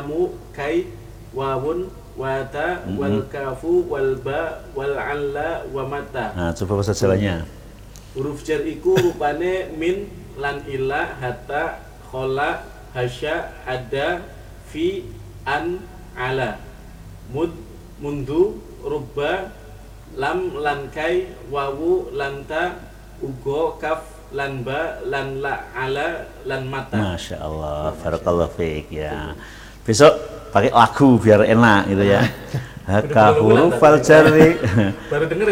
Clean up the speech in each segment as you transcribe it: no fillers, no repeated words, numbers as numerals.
lamu kai wawun wata wal kafu wal ba wal alla wa mata. Nah, coba bahasa Jawanya. Huruf jar iku rupane min lan ila hatta khola hasya ada fi an ala mud mundu rubba lam lan kai wawu lanta ugo kaf lan ba lan la ala lan mata. Masya Allah, barakallahu fiik ya. Besok pakai lagu biar enak gitu ya. Haka hurufal jarri. Baru denger ya?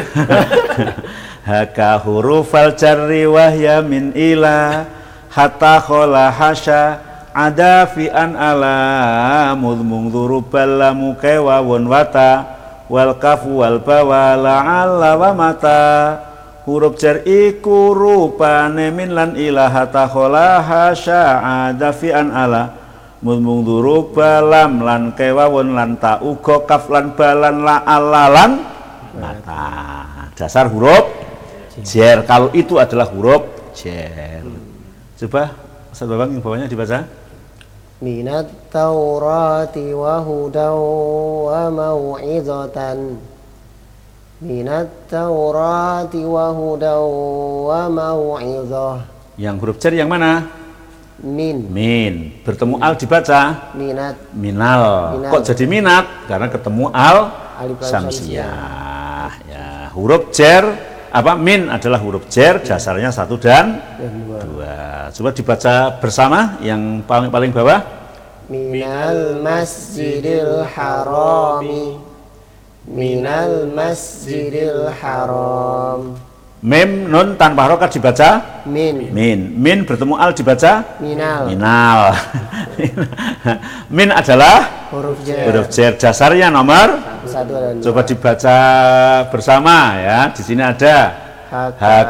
Haka hurufal jarri wahya min ila hatta khola hasya ada fi an ala mudmung dzurubal lamu kawawun wata wal kafu wal ba wal alla wa mata. Huruf jar iku rupane min lan ila hatta khola hasya ada fi an ala mudmung dzurubal lam lan kawawun lan ta uga kaf lan balan la alalan mata. Dasar huruf jar. Kalau itu adalah huruf jar. Coba Ustaz Babang yang bawahnya dibaca. Minat Taurati wa hudaw wa mau'izatan. Minat Taurati wa hudaw wa mau'izah. Yang huruf jar yang mana? Min. Min. Bertemu al dibaca Minat. minal. Minal. Kok jadi minat? Karena ketemu al Alif lam samsiah. Ya, huruf jar apa min adalah huruf jar, dasarnya 1 dan 2. Coba dibaca bersama yang paling bawah. Minal masjidil harami. Minal masjidil haram. Mim nun tanpa harokat dibaca Min. min bertemu al dibaca Minal. minal. Min adalah Huruf jar. huruf jar, dasarnya nomor 1 dan 2. coba dibaca bersama ya. Di sini ada Haka